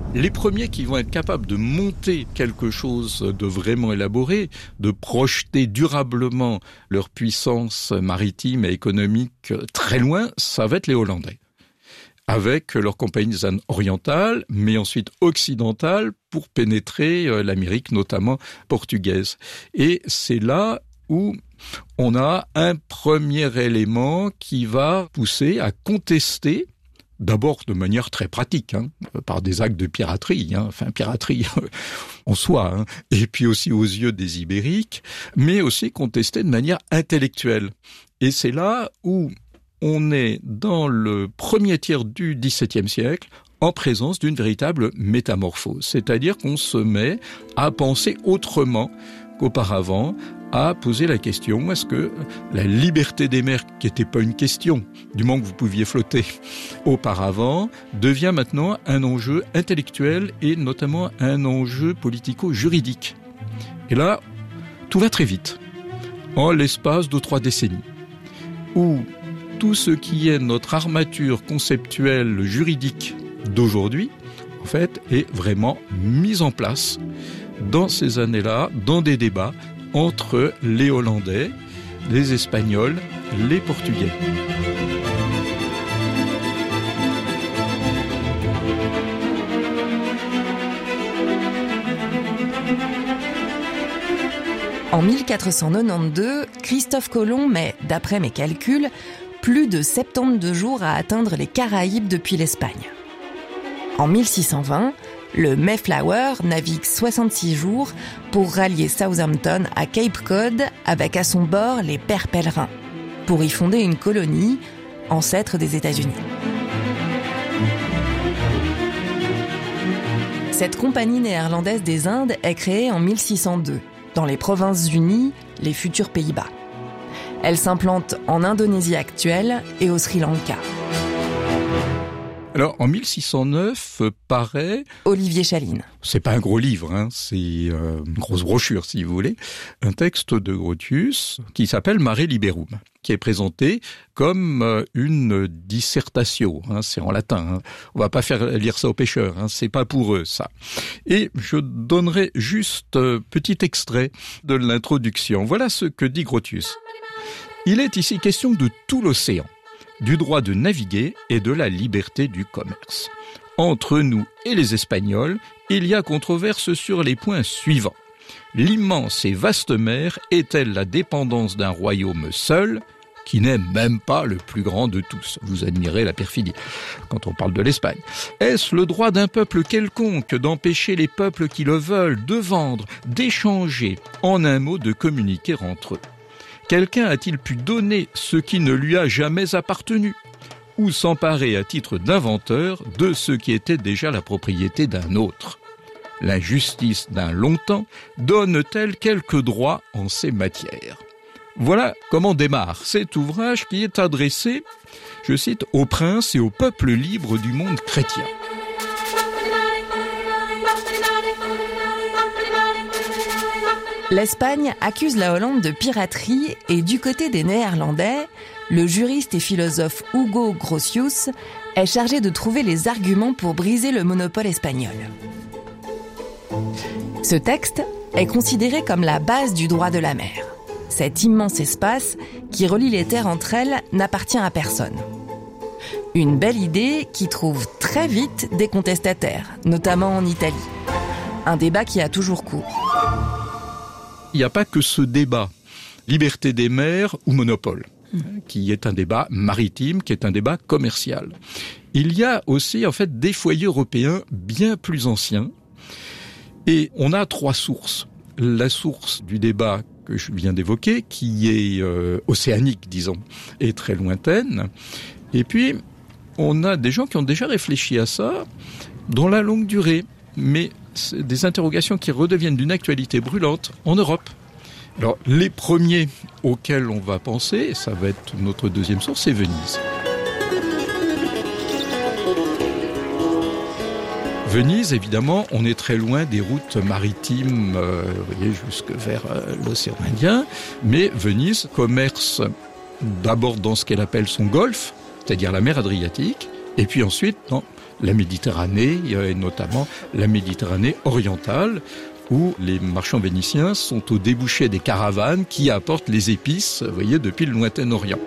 Les premiers qui vont être capables de monter quelque chose de vraiment élaboré, de projeter durablement leur puissance maritime et économique très loin, ça va être les Hollandais. Avec leur compagnie orientale, mais ensuite occidentale, pour pénétrer l'Amérique, notamment portugaise. Et c'est là où on a un premier élément qui va pousser à contester, d'abord de manière très pratique, par des actes de piraterie, piraterie en soi, et puis aussi aux yeux des Ibériques, mais aussi contester de manière intellectuelle. Et c'est là où on est dans le premier tiers du XVIIe siècle en présence d'une véritable métamorphose. C'est-à-dire qu'on se met à penser autrement qu'auparavant, à poser la question, est-ce que la liberté des mers, qui n'était pas une question, du moment que vous pouviez flotter auparavant, devient maintenant un enjeu intellectuel et notamment un enjeu politico-juridique. Et là, tout va très vite, en l'espace de 3 décennies, où tout ce qui est notre armature conceptuelle juridique d'aujourd'hui, en fait, est vraiment mis en place dans ces années-là, dans des débats entre les Hollandais, les Espagnols, les Portugais. En 1492, Christophe Colomb met, d'après mes calculs, plus de 72 jours à atteindre les Caraïbes depuis l'Espagne. En 1620, le Mayflower navigue 66 jours pour rallier Southampton à Cape Cod avec à son bord les Pères Pèlerins, pour y fonder une colonie, ancêtre des États-Unis. Cette compagnie néerlandaise des Indes est créée en 1602, dans les Provinces-Unies, les futurs Pays-Bas. Elle s'implante en Indonésie actuelle et au Sri Lanka. Alors, en 1609, paraît... Olivier Chaline. C'est pas un gros livre, c'est une grosse brochure, si vous voulez. Un texte de Grotius qui s'appelle Mare Liberum, qui est présenté comme une dissertatio, c'est en latin. On va pas faire lire ça aux pêcheurs, c'est pas pour eux, ça. Et je donnerai juste petit extrait de l'introduction. Voilà ce que dit Grotius. Il est ici question de tout l'océan, du droit de naviguer et de la liberté du commerce. Entre nous et les Espagnols, il y a controverse sur les points suivants. L'immense et vaste mer est-elle la dépendance d'un royaume seul, qui n'est même pas le plus grand de tous? Vous admirez la perfidie quand on parle de l'Espagne. Est-ce le droit d'un peuple quelconque d'empêcher les peuples qui le veulent de vendre, d'échanger, en un mot de communiquer entre eux? Quelqu'un a-t-il pu donner ce qui ne lui a jamais appartenu, ou s'emparer à titre d'inventeur de ce qui était déjà la propriété d'un autre? L'injustice d'un longtemps donne-t-elle quelques droits en ces matières? Voilà comment démarre cet ouvrage qui est adressé, je cite, aux princes et au peuple libre du monde chrétien. L'Espagne accuse la Hollande de piraterie et du côté des Néerlandais, le juriste et philosophe Hugo Grotius est chargé de trouver les arguments pour briser le monopole espagnol. Ce texte est considéré comme la base du droit de la mer. Cet immense espace qui relie les terres entre elles n'appartient à personne. Une belle idée qui trouve très vite des contestataires, notamment en Italie. Un débat qui a toujours cours. Il n'y a pas que ce débat, liberté des mers ou monopole, qui est un débat maritime, qui est un débat commercial. Il y a aussi, en fait, des foyers européens bien plus anciens. Et on a 3 sources. La source du débat que je viens d'évoquer, qui est océanique, disons, et très lointaine. Et puis, on a des gens qui ont déjà réfléchi à ça dans la longue durée. Mais c'est des interrogations qui redeviennent d'une actualité brûlante en Europe. Alors, les premiers auxquels on va penser, et ça va être notre deuxième source, c'est Venise. Venise, évidemment, on est très loin des routes maritimes, vous voyez, jusque vers l'océan Indien, mais Venise commerce d'abord dans ce qu'elle appelle son golfe, c'est-à-dire la mer Adriatique, et puis ensuite dans la Méditerranée, et notamment la Méditerranée orientale, où les marchands vénitiens sont au débouché des caravanes qui apportent les épices, vous voyez, depuis le lointain Orient.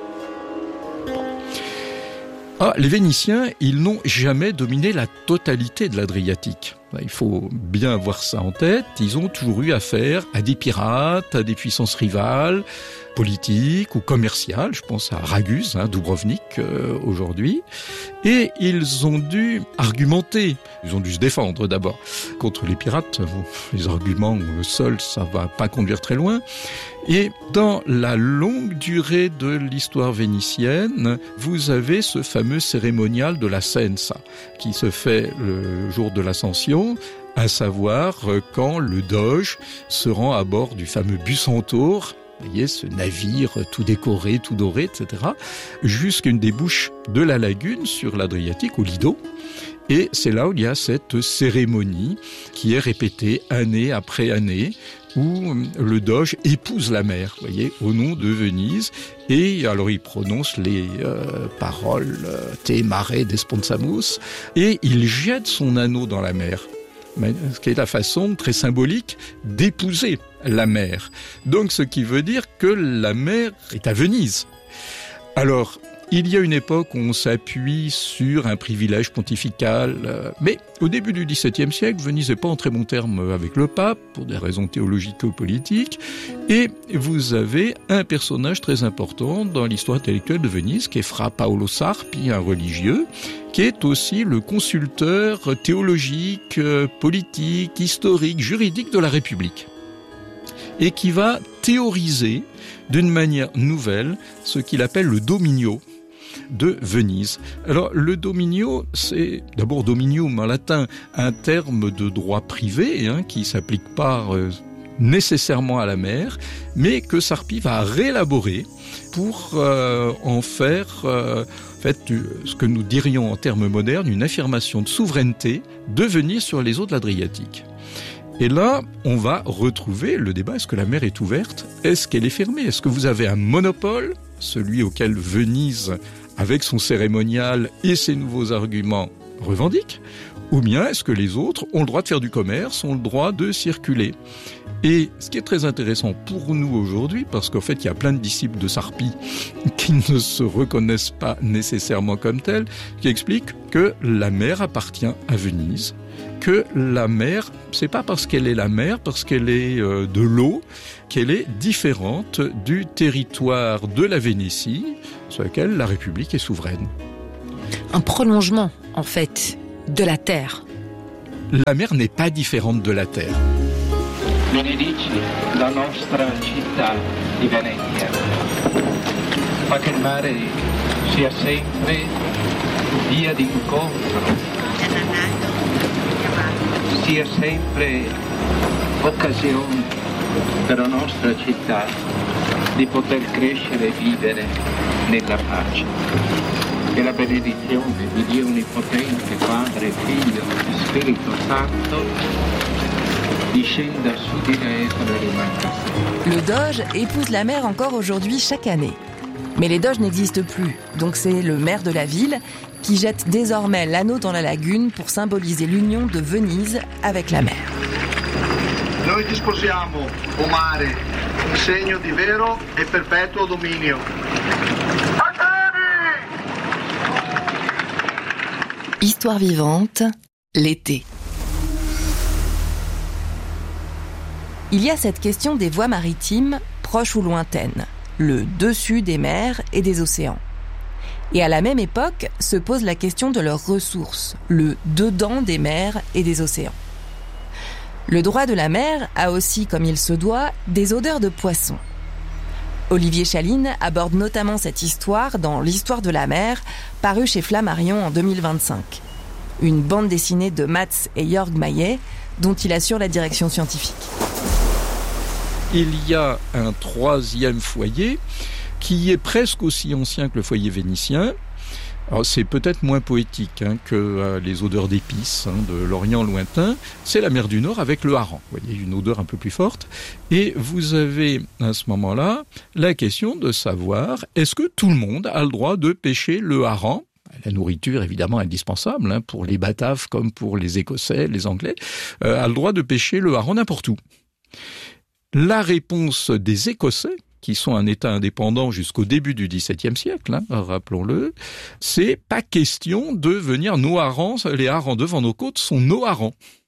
Les Vénitiens, ils n'ont jamais dominé la totalité de l'Adriatique. Il faut bien avoir ça en tête. Ils ont toujours eu affaire à des pirates, à des puissances rivales, politiques ou commerciales. Je pense à Raguse, Dubrovnik aujourd'hui. Et ils ont dû argumenter. Ils ont dû se défendre d'abord contre les pirates. Les arguments seuls, ça va pas conduire très loin. Et dans la longue durée de l'histoire vénitienne, vous avez ce fameux cérémonial de la Sensa, qui se fait le jour de l'Ascension, à savoir quand le doge se rend à bord du fameux Bucentaure, vous voyez, ce navire tout décoré, tout doré, etc., jusqu'à une débouche de la lagune sur l'Adriatique, au Lido. Et c'est là où il y a cette cérémonie qui est répétée année après année, où le doge épouse la mer, vous voyez, au nom de Venise. Et alors il prononce les paroles Te mare desponsamus, et il jette son anneau dans la mer. Ce qui est la façon très symbolique d'épouser la mer. Donc ce qui veut dire que la mer est à Venise. Alors, il y a une époque où on s'appuie sur un privilège pontifical, mais au début du XVIIe siècle, Venise n'est pas en très bon terme avec le pape, pour des raisons théologico-politiques, et vous avez un personnage très important dans l'histoire intellectuelle de Venise, qui est Fra Paolo Sarpi, un religieux, qui est aussi le consulteur théologique, politique, historique, juridique de la République, et qui va théoriser d'une manière nouvelle ce qu'il appelle le dominio de Venise. Alors, le dominio, c'est d'abord dominium en latin, un terme de droit privé qui s'applique pas nécessairement à la mer, mais que Sarpi va réélaborer pour en faire ce que nous dirions en termes modernes une affirmation de souveraineté de Venise sur les eaux de l'Adriatique. Et là, on va retrouver le débat, est-ce que la mer est ouverte? Est-ce qu'elle est fermée? Est-ce que vous avez un monopole, celui auquel Venise, avec son cérémonial et ses nouveaux arguments, revendique? Ou bien est-ce que les autres ont le droit de faire du commerce, ont le droit de circuler? Et ce qui est très intéressant pour nous aujourd'hui, parce qu'en fait il y a plein de disciples de Sarpi qui ne se reconnaissent pas nécessairement comme tels, qui expliquent que la mer appartient à Venise, que la mer, c'est pas parce qu'elle est la mer, parce qu'elle est de l'eau, qu'elle est différente du territoire de la Vénétie, sur lequel la République est souveraine. Un prolongement, en fait, de la terre. La mer n'est pas différente de la terre. Benedici la nostra città di Venezia. Fa che il mare sia sempre via d'incontro, sia sempre occasione per la nostra città di poter crescere e vivere nella pace. E la benedizione di Dio Onnipotente, Padre, Figlio e Spirito Santo discenda su di me e rimanga. Le doge épouse la mer encore aujourd'hui chaque année. Mais les doges n'existent plus, donc c'est le maire de la ville qui jette désormais l'anneau dans la lagune pour symboliser l'union de Venise avec la mer. Noi ti sposiamo, o mare, un segno di vero e perpetuo dominio. Histoire vivante, l'été. Il y a cette question des voies maritimes, proches ou lointaines, le dessus des mers et des océans. Et à la même époque, se pose la question de leurs ressources, le dedans des mers et des océans. Le droit de la mer a aussi, comme il se doit, des odeurs de poissons. Olivier Chaline aborde notamment cette histoire dans L'Histoire de la mer, paru chez Flammarion en 2025. Une bande dessinée de Mats et Jörg Maillet, dont il assure la direction scientifique. Il y a un troisième foyer qui est presque aussi ancien que le foyer vénitien. Alors, c'est peut-être moins poétique que les odeurs d'épices de l'Orient lointain. C'est la mer du Nord avec le hareng. Vous voyez, une odeur un peu plus forte. Et vous avez à ce moment-là la question de savoir est-ce que tout le monde a le droit de pêcher le hareng, la nourriture évidemment indispensable pour les Bataves comme pour les Écossais, les Anglais, a le droit de pêcher le hareng n'importe où. La réponse des Écossais, qui sont un État indépendant jusqu'au début du XVIIe siècle, rappelons-le, c'est pas question de venir nos harengs, les harengs devant nos côtes sont nos harengs.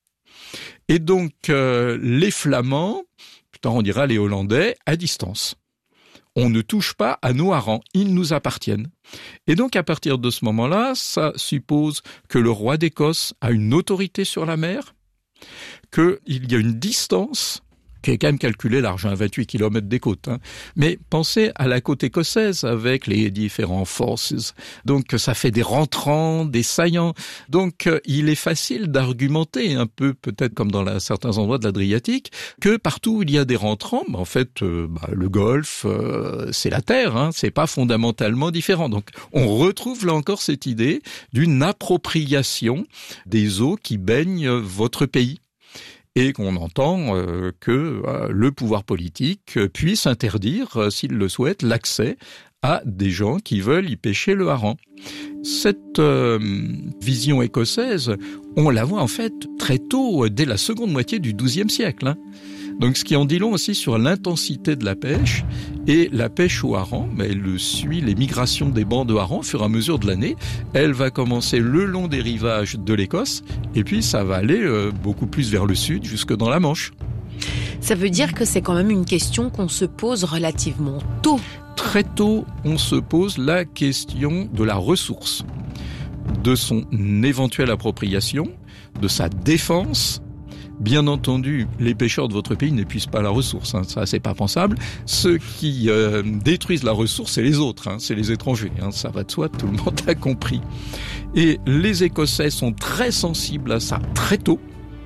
Et donc les Flamands, putain on dira les Hollandais, à distance. On ne touche pas à nos harengs, ils nous appartiennent. Et donc à partir de ce moment-là, ça suppose que le roi d'Écosse a une autorité sur la mer, qu'il y a une distance qui est quand même calculé large, 28 km des côtes. Mais pensez à la côte écossaise avec les différents forces. Donc ça fait des rentrants, des saillants. Donc il est facile d'argumenter un peu, peut-être comme dans certains endroits de l'Adriatique, que partout où il y a des rentrants, en fait, le Golfe, c'est la terre, c'est pas fondamentalement différent. Donc on retrouve là encore cette idée d'une appropriation des eaux qui baignent votre pays. Et qu'on entend que le pouvoir politique puisse interdire, s'il le souhaite, l'accès à des gens qui veulent y pêcher le hareng. Cette vision écossaise, on la voit en fait très tôt, dès la seconde moitié du XIIe siècle. Donc ce qui en dit long aussi sur l'intensité de la pêche, et la pêche au hareng, elle suit les migrations des bancs de harengs au fur et à mesure de l'année. Elle va commencer le long des rivages de l'Écosse, et puis ça va aller beaucoup plus vers le sud, jusque dans la Manche. Ça veut dire que c'est quand même une question qu'on se pose relativement tôt. Très tôt, on se pose la question de la ressource, de son éventuelle appropriation, de sa défense. Bien entendu, les pêcheurs de votre pays n'épuisent pas la ressource, ça c'est pas pensable. Ceux qui détruisent la ressource, c'est les autres, c'est les étrangers, ça va de soi, tout le monde a compris. Et les Écossais sont très sensibles à ça très tôt,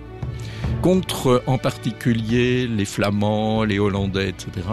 contre en particulier les Flamands, les Hollandais, etc.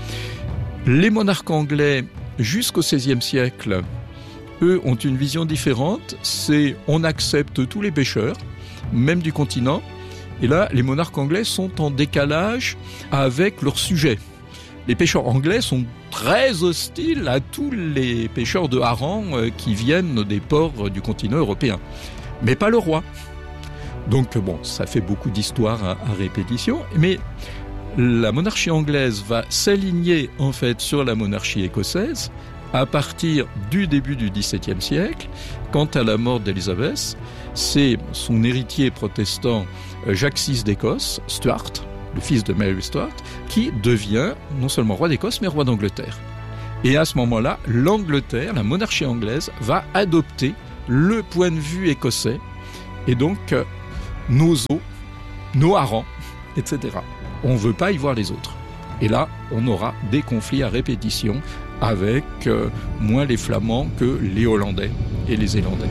Les monarques anglais, jusqu'au XVIe siècle, eux ont une vision différente, c'est on accepte tous les pêcheurs, même du continent. Et là, les monarques anglais sont en décalage avec leur sujet. Les pêcheurs anglais sont très hostiles à tous les pêcheurs de harengs qui viennent des ports du continent européen. Mais pas le roi. Donc ça fait beaucoup d'histoires à répétition. Mais la monarchie anglaise va s'aligner en fait sur la monarchie écossaise à partir du début du XVIIe siècle. Quant à la mort d'Élisabeth, c'est son héritier protestant Jacques VI d'Écosse, Stuart, le fils de Mary Stuart, qui devient non seulement roi d'Écosse, mais roi d'Angleterre. Et à ce moment-là, l'Angleterre, la monarchie anglaise, va adopter le point de vue écossais, et donc nos eaux, nos harengs, etc. On ne veut pas y voir les autres. Et là, on aura des conflits à répétition avec moins les Flamands que les Hollandais et les Zélandais.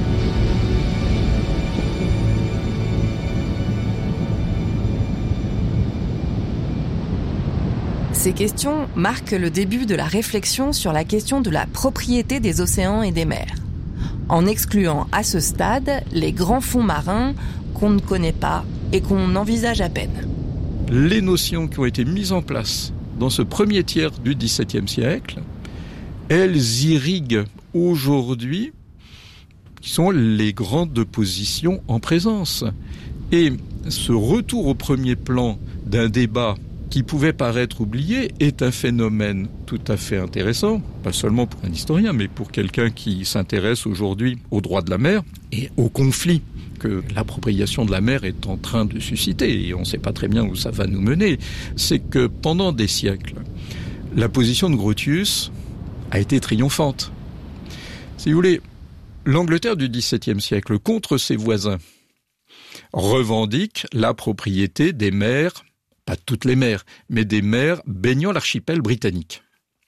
Ces questions marquent le début de la réflexion sur la question de la propriété des océans et des mers, en excluant à ce stade les grands fonds marins qu'on ne connaît pas et qu'on envisage à peine. Les notions qui ont été mises en place dans ce premier tiers du XVIIe siècle, elles irriguent aujourd'hui, qui sont les grandes positions en présence. Et ce retour au premier plan d'un débat qui pouvait paraître oublié est un phénomène tout à fait intéressant, pas seulement pour un historien, mais pour quelqu'un qui s'intéresse aujourd'hui aux droits de la mer et aux conflits que l'appropriation de la mer est en train de susciter, et on ne sait pas très bien où ça va nous mener. C'est que pendant des siècles, la position de Grotius a été triomphante. Si vous voulez, l'Angleterre du XVIIe siècle, contre ses voisins, revendique la propriété des mers, pas toutes les mers, mais des mers baignant l'archipel britannique.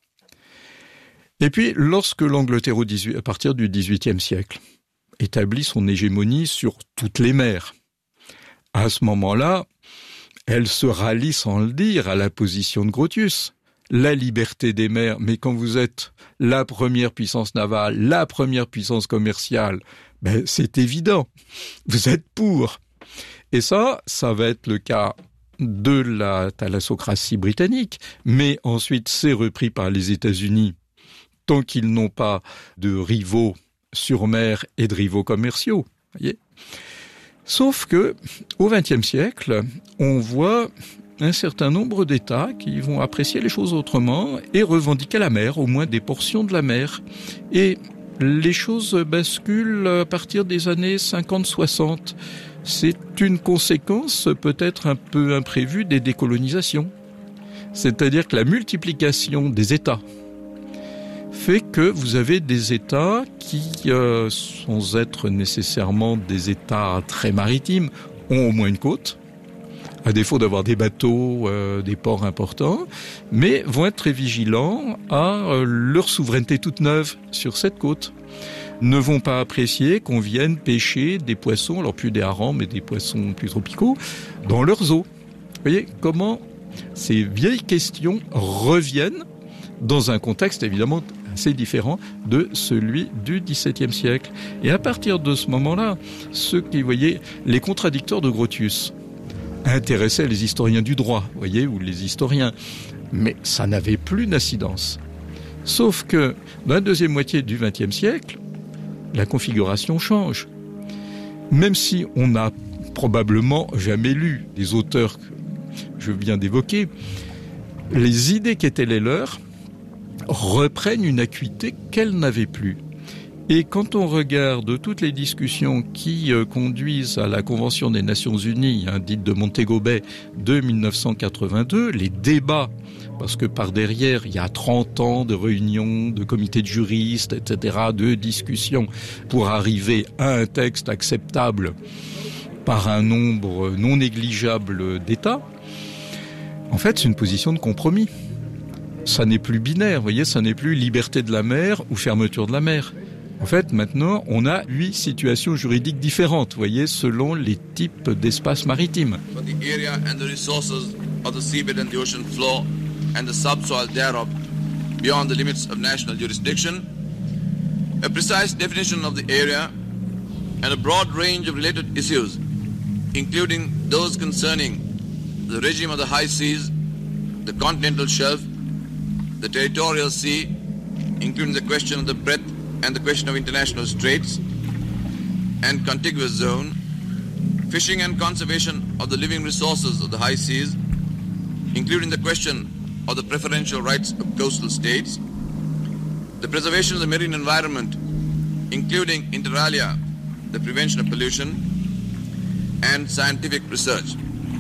Et puis, lorsque l'Angleterre, à partir du XVIIIe siècle, établit son hégémonie sur toutes les mers, à ce moment-là, elle se rallie sans le dire à la position de Grotius. La liberté des mers, mais quand vous êtes la première puissance navale, la première puissance commerciale, c'est évident, vous êtes pour. Et ça va être le cas de la thalassocratie britannique, mais ensuite c'est repris par les États-Unis tant qu'ils n'ont pas de rivaux sur mer et de rivaux commerciaux. Voyez. Sauf que, au XXe siècle, on voit un certain nombre d'États qui vont apprécier les choses autrement et revendiquer la mer, au moins des portions de la mer. Et les choses basculent à partir des années 50-60. C'est une conséquence peut-être un peu imprévue des décolonisations. C'est-à-dire que la multiplication des États fait que vous avez des États qui, sans être nécessairement des États très maritimes, ont au moins une côte, à défaut d'avoir des bateaux, des ports importants, mais vont être très vigilants à leur souveraineté toute neuve sur cette côte. Ne vont pas apprécier qu'on vienne pêcher des poissons, alors plus des harengs, mais des poissons plus tropicaux, dans leurs eaux. Vous voyez comment ces vieilles questions reviennent dans un contexte évidemment assez différent de celui du XVIIe siècle. Et à partir de ce moment-là, ceux qui, voyez, les contradicteurs de Grotius intéressaient les historiens du droit, voyez, ou les historiens, mais ça n'avait plus d'incidence. Sauf que dans la deuxième moitié du XXe siècle, la configuration change. Même si on n'a probablement jamais lu des auteurs que je viens d'évoquer, les idées qui étaient les leurs reprennent une acuité qu'elles n'avaient plus. Et quand on regarde toutes les discussions qui conduisent à la Convention des Nations Unies, dite de Montego Bay de 1982, les débats, parce que par derrière, il y a 30 ans de réunions, de comités de juristes, etc., de discussions pour arriver à un texte acceptable par un nombre non négligeable d'États, en fait, c'est une position de compromis. Ça n'est plus binaire, vous voyez, ça n'est plus liberté de la mer ou fermeture de la mer. En fait, maintenant, on a 8 situations juridiques différentes, vous voyez, selon les types d'espaces maritimes. For the area and the resources of the seabed and the ocean floor and the subsoil thereof beyond the limits of national jurisdiction, a precise definition of the area and a broad range of related issues, including those concerning the regime of the high seas, the continental shelf, the territorial sea, including the question of the breadth and the question of international straits and contiguous zone, fishing and conservation of the living resources of the high seas, including the question of the preferential rights of coastal states, the preservation of the marine environment, including inter alia, the prevention of pollution, and scientific research.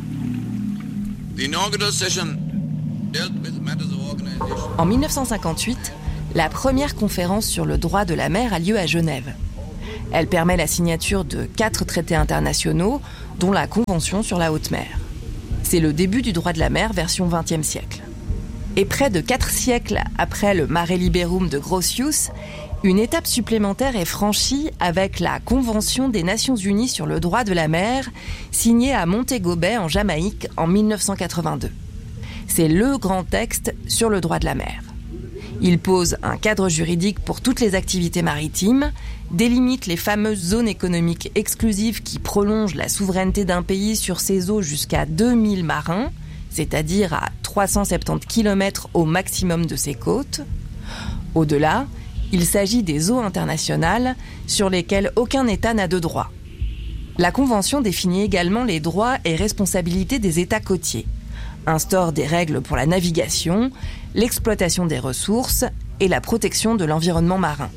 The inaugural session dealt with matters of organization. En 1958, la première conférence sur le droit de la mer a lieu à Genève. Elle permet la signature de 4 traités internationaux, dont la Convention sur la haute mer. C'est le début du droit de la mer version XXe siècle. Et près de 4 siècles après le Mare Liberum de Grotius, une étape supplémentaire est franchie avec la Convention des Nations Unies sur le droit de la mer, signée à Montego Bay en Jamaïque en 1982. C'est le grand texte sur le droit de la mer. Il pose un cadre juridique pour toutes les activités maritimes, délimite les fameuses zones économiques exclusives qui prolongent la souveraineté d'un pays sur ses eaux jusqu'à 2000 marins, c'est-à-dire à 370 km au maximum de ses côtes. Au-delà, il s'agit des eaux internationales sur lesquelles aucun État n'a de droit. La Convention définit également les droits et responsabilités des États côtiers, instaure des règles pour la navigation, l'exploitation des ressources et la protection de l'environnement marin.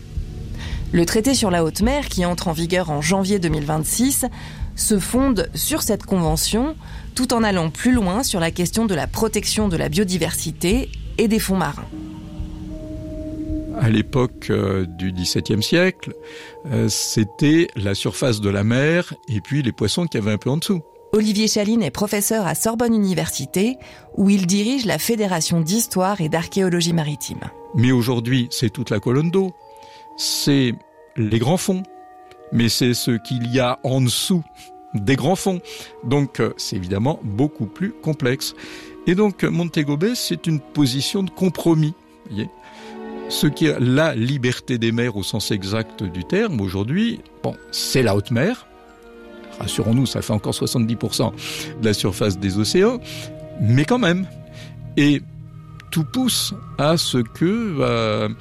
Le traité sur la haute mer, qui entre en vigueur en janvier 2026, se fonde sur cette convention, tout en allant plus loin sur la question de la protection de la biodiversité et des fonds marins. À l'époque du XVIIe siècle, c'était la surface de la mer et puis les poissons qu'il y avait un peu en dessous. Olivier Chaline est professeur à Sorbonne Université, où il dirige la Fédération d'histoire et d'archéologie maritime. Mais aujourd'hui, c'est toute la colonne d'eau, c'est les grands fonds, mais c'est ce qu'il y a en dessous des grands fonds. Donc, c'est évidemment beaucoup plus complexe. Et donc, Montego Bay, c'est une position de compromis. Vous voyez ? Ce qui est la liberté des mers au sens exact du terme, aujourd'hui, c'est la haute mer. Rassurons-nous, ça fait encore 70% de la surface des océans, mais quand même. Et tout pousse à ce que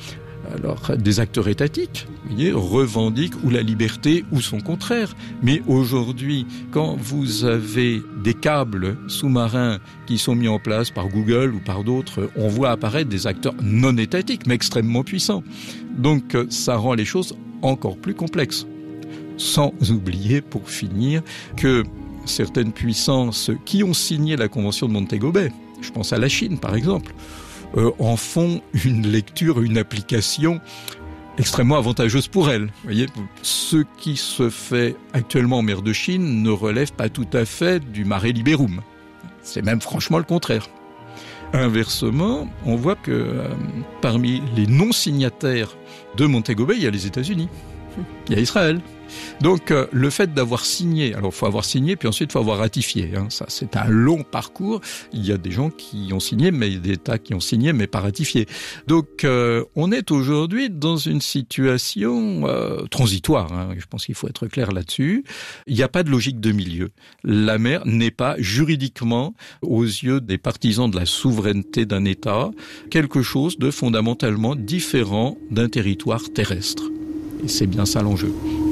Alors, des acteurs étatiques, vous voyez, revendiquent ou la liberté ou son contraire. Mais aujourd'hui, quand vous avez des câbles sous-marins qui sont mis en place par Google ou par d'autres, on voit apparaître des acteurs non étatiques, mais extrêmement puissants. Donc, ça rend les choses encore plus complexes. Sans oublier, pour finir, que certaines puissances qui ont signé la Convention de Montego Bay, je pense à la Chine par exemple, en font une lecture, une application extrêmement avantageuse pour elles. Vous voyez, ce qui se fait actuellement en mer de Chine ne relève pas tout à fait du mare liberum. C'est même franchement le contraire. Inversement, on voit que parmi les non-signataires de Montego Bay, il y a les États-Unis, il y a Israël. Donc le fait d'avoir signé, alors il faut avoir signé puis ensuite il faut avoir ratifié, ça c'est un long parcours, il y a des gens qui ont signé, mais des États qui ont signé mais pas ratifié. Donc on est aujourd'hui dans une situation transitoire, je pense qu'il faut être clair là-dessus. Il n'y a pas de logique de milieu. La mer n'est pas juridiquement, aux yeux des partisans de la souveraineté d'un État, quelque chose de fondamentalement différent d'un territoire terrestre. Et c'est bien ça l'enjeu.